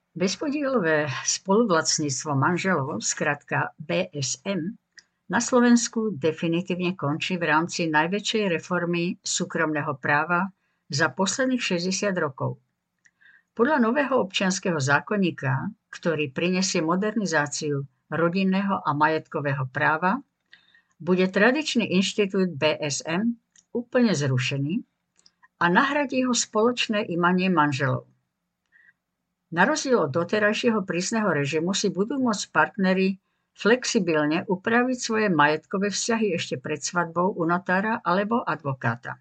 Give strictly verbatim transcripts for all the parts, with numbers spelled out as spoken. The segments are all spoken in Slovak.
Bezpodielové spoluvlastníctvo manželov, skrátka bé es em, na Slovensku definitívne končí v rámci najväčšej reformy súkromného práva za posledných šesťdesiat rokov. Podľa nového občianskeho zákonníka, ktorý prinesie modernizáciu rodinného a majetkového práva, bude tradičný inštitút bé es em úplne zrušený a nahradí ho spoločné imanie manželov. Na rozdiel od doterajšieho prísneho režimu si budú môcť partneri flexibilne upraviť svoje majetkové vzťahy ešte pred svadbou u notára alebo advokáta.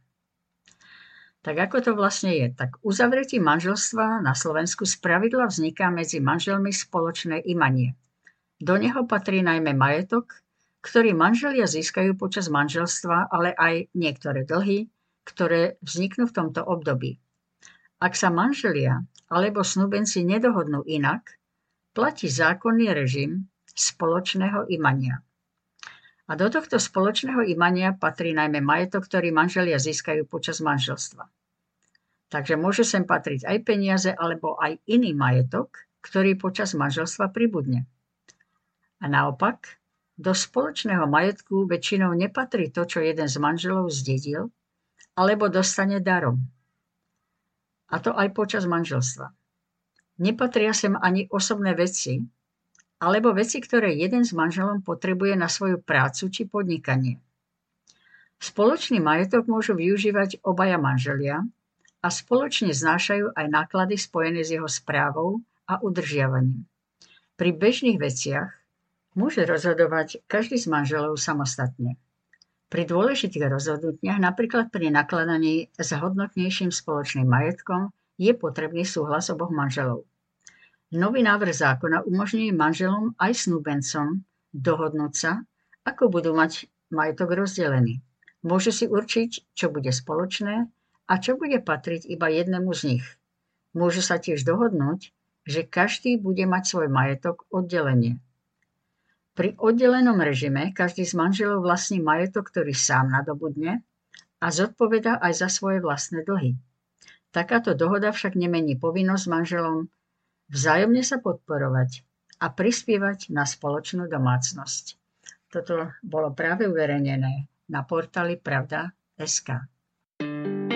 Tak ako to vlastne je? Tak uzavretím manželstva na Slovensku spravidla vzniká medzi manželmi spoločné imanie. Do neho patrí najmä majetok, ktorý manželia získajú počas manželstva, ale aj niektoré dlhy, ktoré vzniknú v tomto období. Ak sa manželia alebo snúbenci nedohodnú inak, platí zákonný režim spoločného imania. A do tohto spoločného imania patrí najmä majetok, ktorý manželia získajú počas manželstva. Takže môže sem patriť aj peniaze alebo aj iný majetok, ktorý počas manželstva pribudne. A naopak, do spoločného majetku väčšinou nepatrí to, čo jeden z manželov zdedil alebo dostane darom. A to aj počas manželstva. Nepatria sem ani osobné veci, alebo veci, ktoré jeden z manželov potrebuje na svoju prácu či podnikanie. Spoločný majetok môžu využívať obaja manželia a spoločne znášajú aj náklady spojené s jeho správou a udržiavaním. Pri bežných veciach môže rozhodovať každý z manželov samostatne. Pri dôležitých rozhodnutiach, napríklad pri nakladaní s hodnotnejším spoločným majetkom, je potrebný súhlas oboch manželov. Nový návrh zákona umožňuje manželom aj snúbencom dohodnúť sa, ako budú mať majetok rozdelený. Môžu si určiť, čo bude spoločné a čo bude patriť iba jednému z nich. Môžu sa tiež dohodnúť, že každý bude mať svoj majetok oddelenie. Pri oddelenom režime každý z manželov vlastní majetok, ktorý sám nadobudne a zodpovedá aj za svoje vlastné dlhy. Takáto dohoda však nemení povinnosť manželom vzájomne sa podporovať a prispievať na spoločnú domácnosť. Toto bolo práve uverejnené na portáli pravda bodka es ká.